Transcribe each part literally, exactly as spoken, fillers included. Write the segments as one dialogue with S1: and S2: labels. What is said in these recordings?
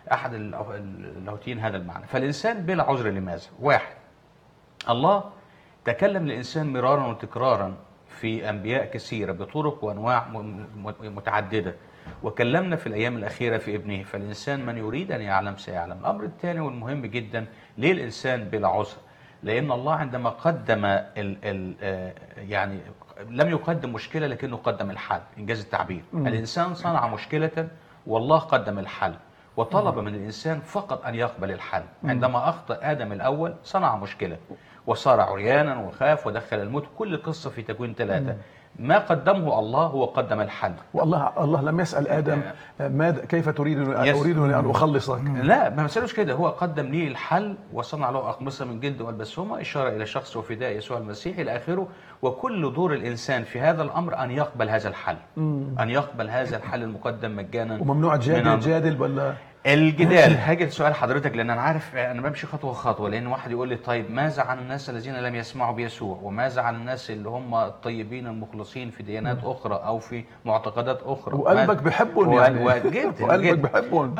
S1: أحد اللاهوتيين هذا المعنى. فالإنسان بلا عذر لماذا؟ واحد، الله تكلم للإنسان مرارا وتكرارا في أنبياء كثيرة بطرق وأنواع متعددة، وكلمنا في الأيام الأخيرة في ابنه، فالإنسان من يريد أن يعلم سيعلم. الأمر الثاني والمهم جدا، ليه الإنسان بلا عذر؟ لأن الله عندما قدم ال ال يعني لم يقدم مشكلة لكنه قدم الحل، إنجاز التعبير. م. الإنسان صنع مشكلة والله قدم الحل، وطلب من الإنسان فقط أن يقبل الحل. عندما أخطأ آدم الأول صنع مشكلة وصار عريانا وخاف ودخل الموت، كل قصة في تكوين ثلاثة. ما قدمه الله هو قدم الحل.
S2: والله الله لم يسأل آدم ماذا كيف تريدني أريدني أن أخلصك.
S1: لا، ما مسألوش كده، هو قدم لي الحل وصنع له أقمصة من جلد والبسهما، إشارة إلى شخص وفداء يسوع المسيح إلى آخره. وكل دور الإنسان في هذا الأمر أن يقبل هذا الحل، أن يقبل هذا الحل المقدم مجانا.
S2: وممنوع تجادل جادل ولا
S1: الجدال. هاجي لسؤال حضرتك، لان انا عارف انا بمشي خطوه خطوه، لان واحد يقول لي طيب ماذا عن الناس الذين لم يسمعوا بيسوع؟ وماذا عن الناس اللي هم الطيبين المخلصين في ديانات اخرى او في معتقدات اخرى؟
S2: وقلبك بحبهم يعني.
S1: وقلبك
S2: بحبهم.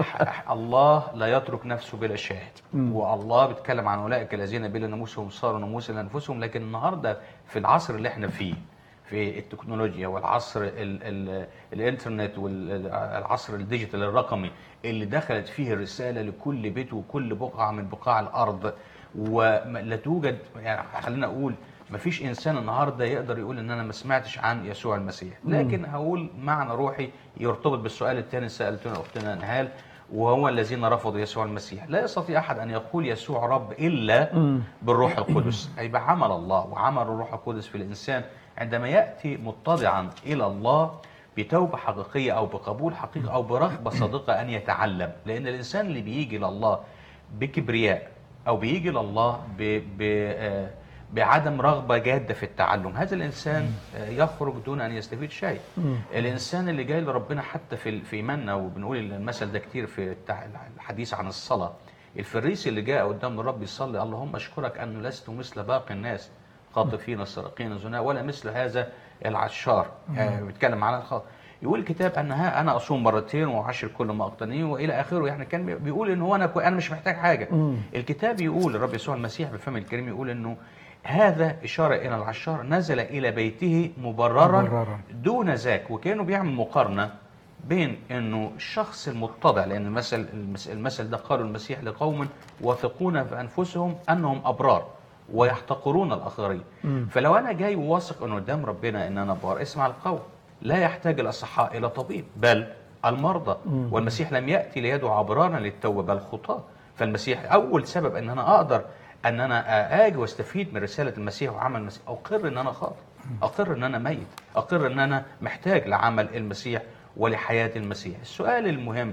S1: الله لا يترك نفسه بلا شاهد، والله بيتكلم عن اولئك الذين بلا ناموسهم صاروا ناموسا لانفسهم. لكن النهارده في العصر اللي احنا فيه، في التكنولوجيا والعصر ال ال الانترنت والعصر الديجيتال الرقمي اللي دخلت فيه الرسالة لكل بيت وكل بقعة من بقاع الأرض، ولا توجد يعني خلينا أقول ما فيش إنسان النهاردة يقدر يقول إن أنا ما سمعتش عن يسوع المسيح. لكن هقول معنى روحي يرتبط بالسؤال الثاني سألتنا أختنا نهال، وهو الذين رفضوا يسوع المسيح. لا يستطيع أحد أن يقول يسوع رب إلا بالروح القدس. هيبقى عمل الله وعمل الروح القدس في الإنسان عندما يأتي متضعا إلى الله بتوبة حقيقية أو بقبول حقيقي أو برغبة صادقة أن يتعلم. لأن الإنسان اللي بيجي لله بكبرياء أو بيجي لله ب ب بعدم رغبة جادة في التعلم، هذا الإنسان يخرج دون أن يستفيد شيء. الإنسان اللي جاي لربنا حتى في في إيماننا، وبنقول المثل ده كتير في الحديث عن الصلاة، الفريسي اللي جاء قدام الرب يصلي اللهم أشكرك أنه لست مثل باقي الناس خاطفين السارقين الزنا ولا مثل هذا العشار. آه بيتكلم عن الخاطئ. يقول الكتاب ان ها انا اصوم مرتين واعشر كل ما اقتنيه والى اخره. يعني كان بيقول ان هو انا انا مش محتاج حاجه. مم. الكتاب يقول الرب يسوع المسيح بفم الكريم يقول انه هذا اشاره الى العشار نزل الى بيته مبررا, مبررا. دون ذاك. وكانوا بيعمل مقارنه بين انه الشخص المتضع، لان المثل المثل ده قاله المسيح لقوم واثقون في انفسهم انهم ابرار ويحتقرون الاخرين. مم. فلو انا جاي واثق انه قدام ربنا ان انا بار، اسمع القول لا يحتاج الاصحاء الى طبيب بل المرضى. مم. والمسيح لم ياتي ليدعو ابرارا للتوبه بل خطاه. فالمسيح اول سبب ان انا اقدر ان انا اجي واستفيد من رساله المسيح وعمل المسيح، اقر ان انا خاطئ، اقر ان انا ميت، اقر ان انا محتاج لعمل المسيح ولحياه المسيح. السؤال المهم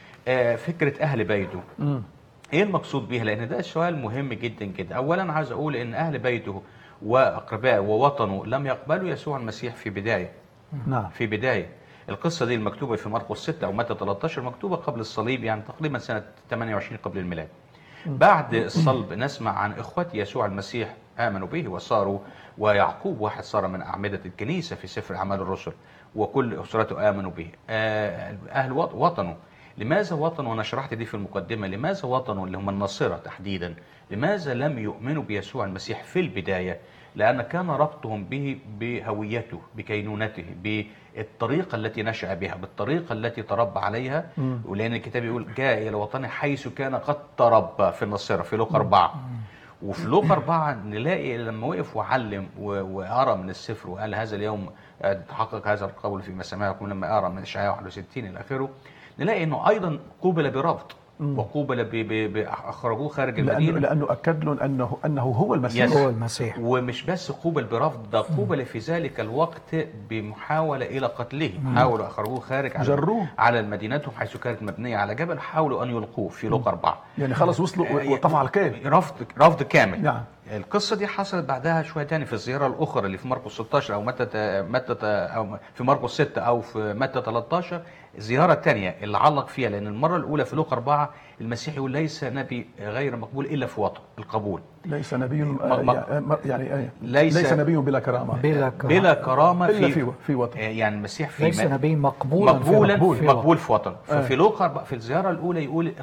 S1: فكره اهل بيته. مم. ايه المقصود بيها؟ لان ده سؤال مهم جدا جدا. اولا عايز اقول ان اهل بيته واقربائه ووطنه لم يقبلوا يسوع المسيح في بدايه. نعم. في بدايه القصه دي المكتوبه في مرقس ستة او متى ثلاثة عشر مكتوبه قبل الصليب، يعني تقريبا سنه ثمانية وعشرين قبل الميلاد. بعد الصلب نسمع عن اخوه يسوع المسيح امنوا به وصاروا، ويعقوب واحد صار من اعمده الكنيسه في سفر اعمال الرسل، وكل اسرته امنوا به. اهل وطنه. لماذا وطنوا؟ وانا شرحت دي في المقدمه. لماذا وطنوا اللي هم الناصره تحديدا لماذا لم يؤمنوا بيسوع المسيح في البدايه؟ لان كان ربطهم به بهويته، بكينونته، بالطريقه التي نشأ بها، بالطريقه التي تربى عليها. ولان الكتاب يقول جاء الى وطنه حيث كان قد تربى في الناصره في لوقا أربعة. وفي لوقا أربعة نلاقي لما وقف وعلم وقرا من السفر وقال هذا اليوم تحقق هذا القول فيما سمعكم، لما قرا من اشعياء واحد وستين الى اخره، نلاقي انه ايضا قوبل برفض وقوبل باخرجوه خارج المدينه،
S2: لانه لانه اكد لهم انه انه هو المسيح.
S1: هو المسيح. ومش بس قوبل برفض، ده قوبل في ذلك الوقت بمحاوله الى قتله. حاولوا اخرجوه خارج على جروه على مدينتهم حيث كانت مبنيه على جبل، حاولوا ان يلقوه في لوقا أربعة.
S2: يعني خلص وصلوا وقفوا على الكامل.
S1: رفض رفض كامل. نعم. القصه دي حصلت بعدها شويه تاني في الزياره الاخرى اللي في مرقس ستة عشر او متى متى او في مرقس ستة او في متى ثلاثة عشر. الزيارة الثانية اللي علق فيها، لأن المرة الأولى في لوقا أربعة المسيح يقول ليس نبي غير مقبول إلا في وطن القبول.
S2: ليس نبي
S1: م-
S2: آه، يعني آه،
S1: ليس,
S2: ليس نبي بلا كرامة
S3: بلا كرامة
S1: بلا كرامة
S2: إلا
S1: في
S2: في في وطن.
S1: يعني المسيح في
S3: ليس
S1: م-
S3: نبي مقبولا
S1: مقبولا
S3: في
S1: مقبول,
S3: وطن.
S1: مقبول في وطن.
S2: آه.
S1: ففي لوقا في الزيارة الأولى يقول